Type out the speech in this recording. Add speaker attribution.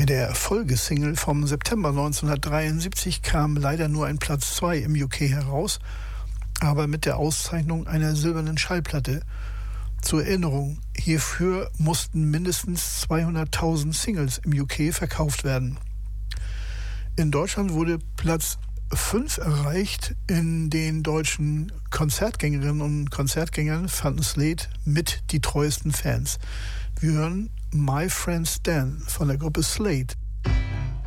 Speaker 1: Der Folgesingle vom September 1973 kam leider nur ein Platz 2 im UK heraus, aber mit der Auszeichnung einer silbernen Schallplatte. Zur Erinnerung, hierfür mussten mindestens 200.000 Singles im UK verkauft werden. In Deutschland wurde Platz 5 erreicht. In den deutschen Konzertgängerinnen und Konzertgängern fanden Slade mit die treuesten Fans. Wir hören My Friend Stan von der Gruppe Slade.